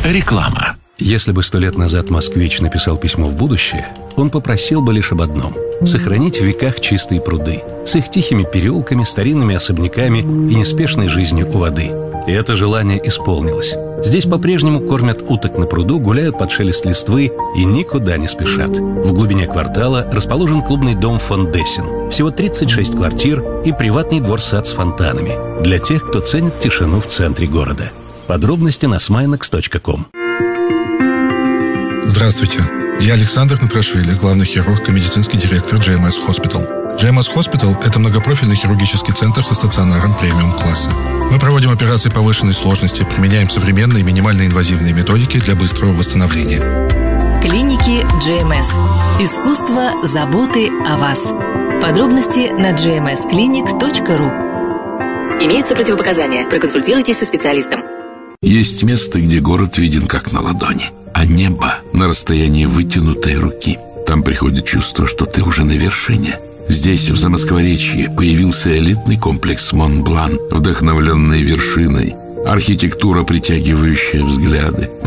Реклама. Если бы 100 лет назад москвич написал письмо в будущее, он попросил бы лишь об одном – сохранить в веках чистые пруды с их тихими переулками, старинными особняками и неспешной жизнью у воды. И это желание исполнилось. Здесь по-прежнему кормят уток на пруду, гуляют под шелест листвы и никуда не спешат. В глубине квартала расположен клубный дом фон Дессен. Всего 36 квартир и приватный двор-сад с фонтанами для тех, кто ценит тишину в центре города. Подробности на sminex.com. Здравствуйте, я Александр Натрашвили, главный хирург и медицинский директор GMS Hospital. GMS Hospital – это многопрофильный хирургический центр со стационаром премиум-класса. Мы проводим операции повышенной сложности, применяем современные минимально инвазивные методики для быстрого восстановления. Клиники GMS. Искусство заботы о вас. Подробности на gmsclinic.ru. Имеются противопоказания. Проконсультируйтесь со специалистом. Есть место, где город виден как на ладони, а небо на расстоянии вытянутой руки. Там приходит чувство, что ты уже на вершине. Здесь, в Замоскворечье, появился элитный комплекс Монблан, вдохновленный вершиной. Архитектура, притягивающая взгляды.